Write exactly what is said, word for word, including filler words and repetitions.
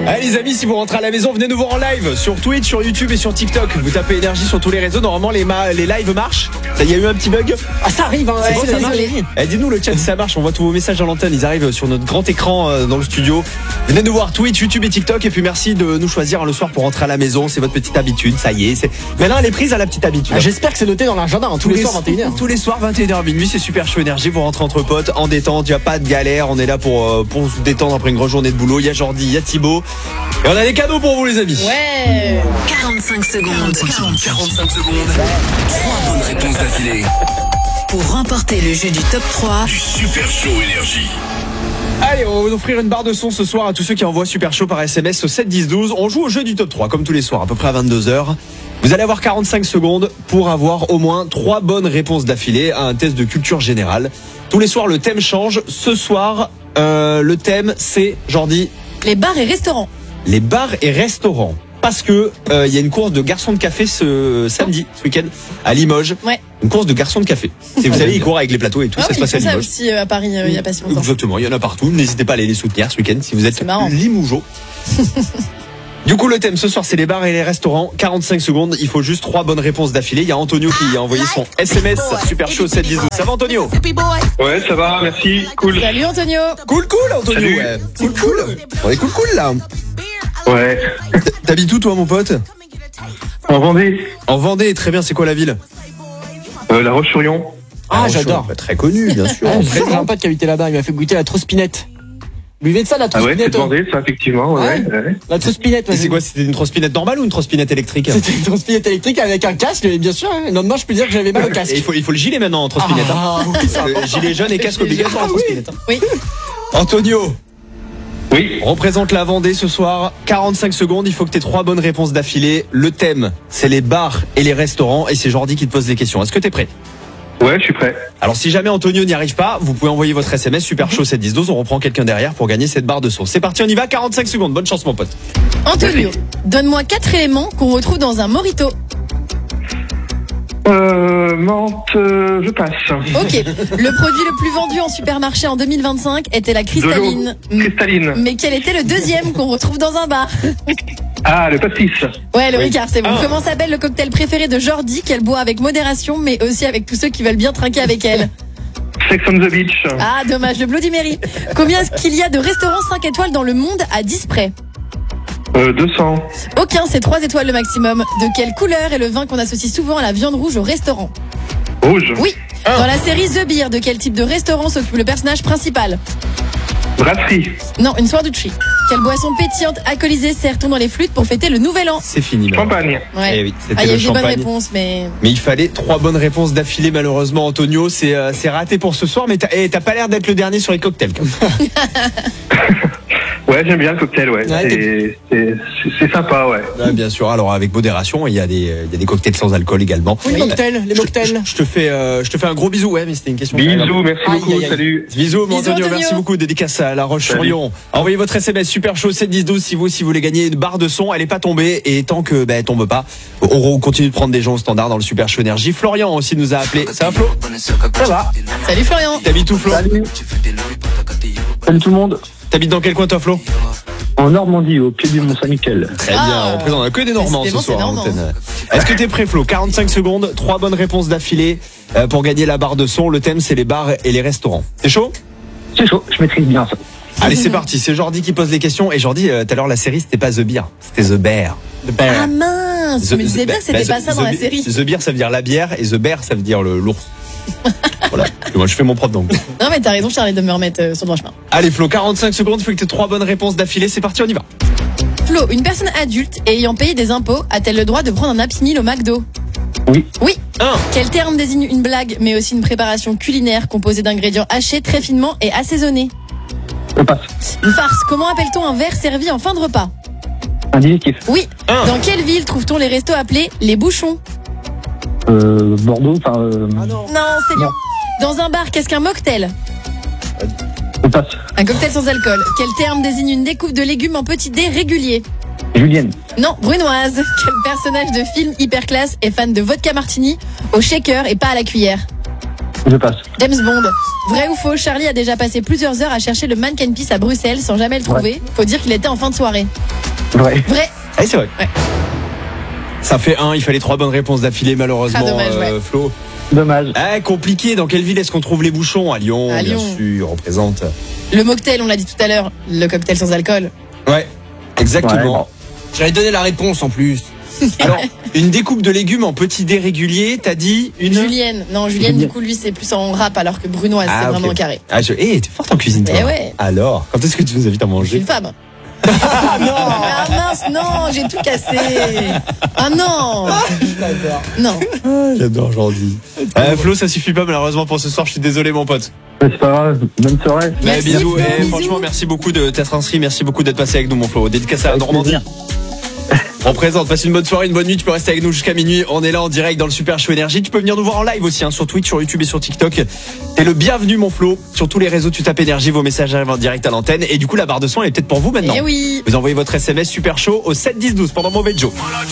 Allez les amis, si vous rentrez à la maison, venez nous voir en live sur Twitch, sur YouTube et sur TikTok. Vous tapez énergie sur tous les réseaux. Normalement les, ma- les lives marchent. Ça y a eu un petit bug. Ah ça arrive hein, C'est ouais, bon, ça marche. Eh, dites-nous le chat si ça marche. On voit tous vos messages dans l'antenne. Ils arrivent sur notre grand écran euh, dans le studio. Venez nous voir Twitch, YouTube et TikTok. Et puis merci de nous choisir le soir pour rentrer à la maison. C'est votre petite habitude. Ça y est. C'est... Maintenant elle est prise à la petite habitude. Ah, j'espère que c'est noté dans l'agenda hein, tous, tous les soirs vingt et une heures. Tous les soirs vingt et une heures minuit. C'est super chaud énergie. Vous rentrez entre potes en détente. Il n'y a pas de galère. On est là pour, euh, pour se détendre après une grosse journée de boulot. Il y a Jordi, il y a Thibaut. Et on a des cadeaux pour vous les amis. Ouais. quarante-cinq secondes. quarante-cinq secondes. Trois bonnes réponses d'affilée. Pour remporter le jeu du top trois Du Super Show Énergie. Allez, on va vous offrir une barre de son ce soir à tous ceux qui envoient Super Show par S M S au sept dix douze. On joue au jeu du top trois comme tous les soirs, à peu près à vingt-deux heures. Vous allez avoir quarante-cinq secondes pour avoir au moins trois bonnes réponses d'affilée à un test de culture générale. Tous les soirs, le thème change. Ce soir, euh, le thème, c'est, Jordi, Les bars et restaurants. les bars et restaurants. Parce que il euh, y a une course de garçons de café ce samedi, ce week-end, à Limoges. Ouais. Une course de garçons de café. Et vous savez, ils courent avec les plateaux et tout, Ah ça oui, se passe à ils font ça Limoges. aussi euh, à Paris euh, il y a pas si longtemps. Exactement, il y en a partout. N'hésitez pas à aller les soutenir ce week-end si vous êtes C'est marrant. Limougeaux. Du coup, le thème ce soir, c'est les bars et les restaurants. quarante-cinq secondes, il faut juste trois bonnes réponses d'affilée. Il y a Antonio qui a envoyé son S M S Super Show sept dix douze. Ça va, Antonio? Ouais, ça va, merci, cool. Salut Antonio. Cool, cool, Antonio. Salut. Ouais. Cool, cool. On est cool, cool là. Ouais. T'habites où, toi, mon pote? En Vendée, En Vendée, très bien. C'est quoi la ville? euh, La Roche-sur-Yon. Ah j'adore. Bah, très connu, bien sûr. Ah, En j'ai présent. un pote qui habitait là-bas, il m'a fait goûter la trospinette. Buvez de ça la Ah ouais, c'est trospinette. de Vendée, ça, effectivement, ouais. Ouais. ouais. La trospinette, Et c'est quoi? C'était une trospinette normale ou une trospinette électrique? C'était une trospinette électrique avec un casque, bien sûr. Hein. Le lendemain, je peux dire que j'avais mal au casque. Et il faut, il faut le gilet maintenant en trospinette. Ah, hein. oui, ça Le va. gilet jaune et casque Gilet obligatoire en jaune, trospinette. hein. Oui. Antonio, Oui, représente la Vendée ce soir. quarante-cinq secondes, il faut que tu aies trois bonnes réponses d'affilée. Le thème, c'est les bars et les restaurants. Et c'est Jordi qui te pose des questions. Est-ce que tu es prêt? ouais, je suis prêt. Alors si jamais Antonio n'y arrive pas, vous pouvez envoyer votre S M S Super Show sept dix douze. On reprend quelqu'un derrière pour gagner cette barre de sauce. C'est parti, on y va. quarante-cinq secondes. Bonne chance, mon pote. Antonio, donne-moi quatre éléments qu'on retrouve dans un mojito. Euh, menthe, euh, je passe. Ok. Le produit le plus vendu en supermarché en deux mille vingt-cinq était la De cristalline. l'eau. Cristalline. Mais quel était le deuxième qu'on retrouve dans un bar? Ah, le pastis. Ouais, le Oui. Ricard, c'est bon. Ah. Comment s'appelle le cocktail préféré de Jordi qu'elle boit avec modération, mais aussi avec tous ceux qui veulent bien trinquer avec elle? Sex on the beach. Ah, dommage, le Bloody Mary. Combien est-ce qu'il y a de restaurants cinq étoiles dans le monde à dix près? Euh, deux cents. Aucun, c'est trois étoiles le maximum. De quelle couleur est le vin qu'on associe souvent à la viande rouge au restaurant? Rouge. Oui. Dans la série The Beer, de quel type de restaurant s'occupe le personnage principal? Brasserie. Non, une soirée de chi. Quelle boisson pétillante alcoolisée sert-on dans les flûtes pour fêter le nouvel an? C'est fini. maintenant. Champagne. Ouais. Eh oui, c'était Ah, il y a le eu des bonnes champagne. réponses, mais... Mais il fallait trois bonnes réponses d'affilée malheureusement Antonio, c'est euh, c'est raté pour ce soir mais t'as eh, t'as pas l'air d'être le dernier sur les cocktails. quand même. Ouais, j'aime bien le cocktail, ouais. Ouais, C'est- c'est c'est- c'est sympa, ouais. Ouais, bien sûr, alors avec modération, il y a des il y a des cocktails sans alcool également. Oui, les mocktails, les Je, mocktails. je te fais euh, je te fais un gros bisou ouais, mais c'était une question. Bisous, merci Aïe, beaucoup, aïe, aïe. salut. Bisous, mon Bisous, Antonio, Antonio. merci beaucoup. Dédicace à La Roche-sur-Yon. Envoyez votre S M S Super Show sept dix douze si vous si vous voulez gagner une barre de son. Elle est pas tombée et tant que ben elle tombe pas, on continue de prendre des gens au standard dans le Super Show Énergie. Florian aussi nous a appelé. Ça va Flo? Ça va. Salut Florian. T'habites où Flo? Salut. Salut tout le monde. T'habites dans quel coin toi Flo? En Normandie, au pied du Mont-Saint-Michel. Très Ah. bien, on présente que des Normands ce Décidément, c'est soir. à normand. l'antenne. Est-ce que t'es prêt Flo? quarante-cinq secondes, trois bonnes réponses d'affilée euh, pour gagner la barre de son. Le thème c'est les bars et les restaurants. T'es chaud? C'est chaud, je maîtrise bien ça. Allez c'est parti, c'est Jordi qui pose les questions. Et Jordi, euh, tout à l'heure la série c'était pas The Beer, c'était The Bear. The Bear. Ah mince, The- mais je disais The- bien que c'était bah, pas ça The- dans la The- série. The Beer ça veut dire la bière et The Bear ça veut dire le l'ours. Voilà, et moi je fais mon propre donc. Non mais t'as raison Charlie de me remettre euh, sur le droit chemin. Allez Flo, quarante-cinq secondes, il faut que tu aies trois bonnes réponses d'affilée. C'est parti, on y va. Flo, une personne adulte et ayant payé des impôts a-t-elle le droit de prendre un Happy Meal au McDo? Oui. Oui. Un. Quel terme désigne une blague mais aussi une préparation culinaire composée d'ingrédients hachés très finement et assaisonnés? Je passe. Une farce, comment appelle-t-on un verre servi en fin de repas? Un digestif. Oui. Un. Dans quelle ville trouve-t-on les restos appelés les bouchons? Euh, Bordeaux, enfin, euh, Ah non. Non, c'est Lyon. Dans un bar, qu'est-ce qu'un mocktail? je passe. Un cocktail sans alcool. Quel terme désigne une découpe de légumes en petits dés réguliers? Julienne. Non, brunoise. Quel personnage de film hyper classe est fan de vodka martini au shaker et pas à la cuillère? Je passe. James Bond. Vrai ou faux, Charlie a déjà passé plusieurs heures à chercher le mannequin Peace à Bruxelles sans jamais le trouver. Faut dire qu'il était en fin de soirée. Vrai. Vrai. Ah, c'est vrai. Ouais. Ça fait un, il fallait trois bonnes réponses d'affilée malheureusement, Ah, dommage, euh, ouais. Flo. Dommage. Ah, compliqué, dans quelle ville est-ce qu'on trouve les bouchons? À Lyon, À bien Lyon. sûr, représente. Le mocktail, on l'a dit tout à l'heure. Le cocktail sans alcool. Ouais, exactement. Ouais, bon. J'allais donner la réponse en plus. Alors, une découpe de légumes en petits dés réguliers, t'as dit une Julienne. Non, Julienne, Julienne. du coup, lui, c'est plus en rap alors que Brunoise, Ah, c'est ok. vraiment en carré. Ah, je... Eh, t'es forte en cuisine, toi. Eh ouais. Alors, quand est-ce que tu nous invites à Je suis manger? une femme. Ah non Ah mince, non, j'ai tout cassé. Ah non Non. J'adore Jordi. Euh, Flo, ça suffit pas malheureusement pour ce soir, je suis désolé mon pote. Mais c'est pas grave. Bonne soirée. Merci, bisous. Flo, Eh, bisous. franchement, merci beaucoup de t'être inscrit, merci beaucoup d'être passé avec nous mon Flo. Dédicace à Avec Normandie. plaisir. On présente, passe une bonne soirée, une bonne nuit, tu peux rester avec nous jusqu'à minuit. On est là en direct dans le Super Show Énergie. Tu peux venir nous voir en live aussi, hein, sur Twitch, sur YouTube et sur TikTok. T'es le bienvenu mon Flo. Sur tous les réseaux, tu tapes Énergie, vos messages arrivent en direct à l'antenne. Et du coup, la barre de son, elle est peut-être pour vous maintenant. Eh oui. Vous envoyez votre S M S Super Show au sept dix douze pendant Mauvais Joe.